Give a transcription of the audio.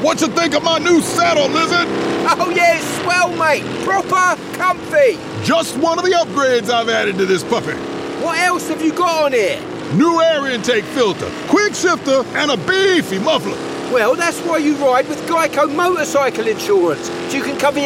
What you think of my new saddle, Lizard? Oh yeah, it's swell, mate. Proper comfy. Just one of the upgrades I've added to this puppy. What else have you got on here? New air intake filter, quick shifter, and a beefy muffler. Well, that's why you ride with Geico motorcycle insurance, so you can cover your